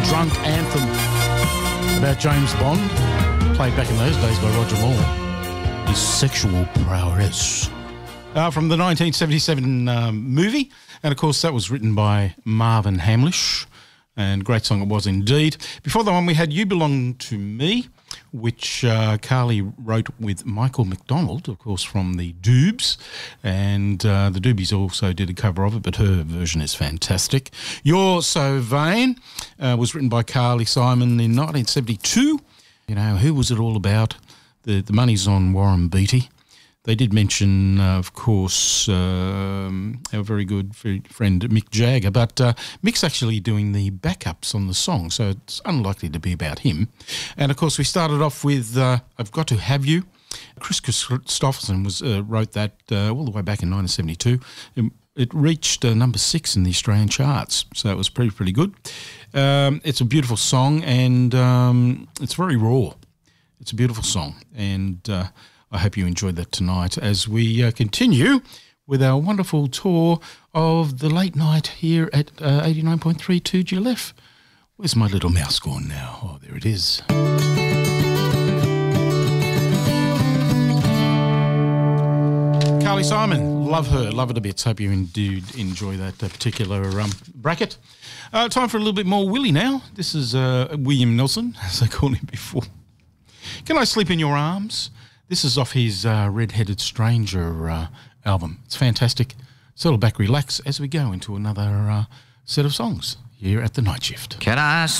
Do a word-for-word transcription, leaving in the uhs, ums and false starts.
drunk anthem about James Bond, played back in those days by Roger Moore. His sexual prowess. Uh, from the nineteen seventy-seven um, movie, and of course that was written by Marvin Hamlish, and great song it was indeed. Before that one we had You Belong to Me, which uh, Carly wrote with Michael McDonald, of course, from the Doobs, and uh, the Doobies also did a cover of it, but her version is fantastic. You're So Vain uh, was written by Carly Simon in nineteen seventy-two. You know, who was it all about? The, the money's on Warren Beatty. They did mention, uh, of course, um, our very good friend Mick Jagger, but uh, Mick's actually doing the backups on the song, so it's unlikely to be about him. And, of course, we started off with uh, I've Got to Have You. Chris Christopherson was, uh, wrote that uh, all the way back in nineteen seventy-two. It, it reached uh, number six in the Australian charts, so it was pretty, pretty good. Um, it's a beautiful song, and um, it's very raw. It's a beautiful song, and Uh, I hope you enjoyed that tonight as we uh, continue with our wonderful tour of the late night here at uh, eighty-nine point three two G L F. Where's my little mouse gone now? Oh, there it is. Carly Simon, love her, love her to bits. Hope you indeed enjoy that uh, particular um, bracket. Uh, time for a little bit more Willie now. This is uh, William Nelson, as I called him before. Can I Sleep in Your Arms? This is off his uh, Red-Headed Stranger uh, album. It's fantastic. Settle back, relax as we go into another uh, set of songs here at The Night Shift. Can I